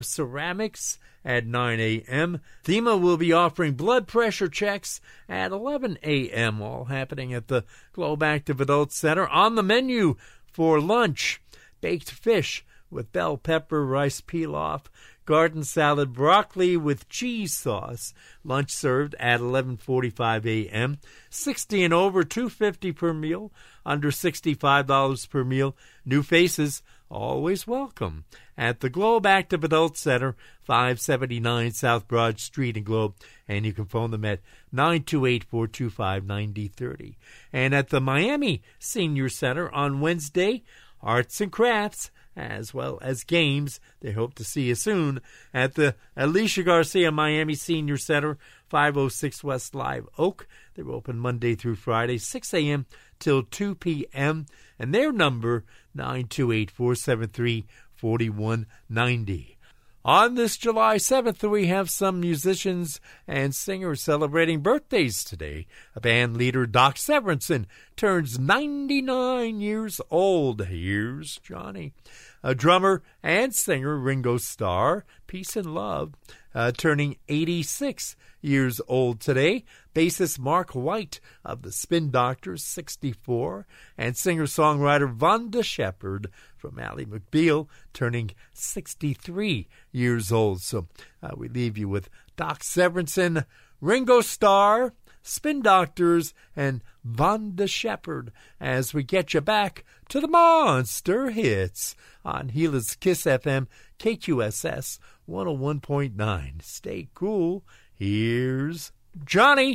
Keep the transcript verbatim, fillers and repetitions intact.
Ceramics at nine a.m. Thema will be offering blood pressure checks at eleven a.m., all happening at the Globe Active Adult Center. On the menu for lunch, baked fish with bell pepper, rice pilaf, garden salad, broccoli with cheese sauce. Lunch served at eleven forty-five a.m. sixty and over, two dollars and fifty cents per meal. Under sixty-five dollars per meal. New faces always welcome at the Globe Active Adult Center, five seventy-nine South Broad Street in Globe, and you can phone them at nine two eight, four two five, nine zero three zero. And at the Miami Senior Center on Wednesday, arts and crafts as well as games. They hope to see you soon at the Alicia Garcia Miami Senior Center, five oh six West Live Oak. They're open Monday through Friday, six a.m. till two p.m. And their number, nine two eight, four seven three, four one nine zero. On this July seventh, we have some musicians and singers celebrating birthdays today. A band leader, Doc Severinsen, turns ninety-nine years old. Here's Johnny. A drummer and singer, Ringo Starr, Peace and Love, uh, turning eighty-six years old today. Bassist Mark White of the Spin Doctors, sixty-four. And singer-songwriter Vonda Shepard from Ally McBeal, turning sixty-three years old. So uh, we leave you with Doc Severinsen, Ringo Starr, Spin Doctors, and Vonda Shepard as we get you back to the monster hits on Gila's Kiss F M, K Q S S one oh one point nine. Stay cool. Here's Johnny.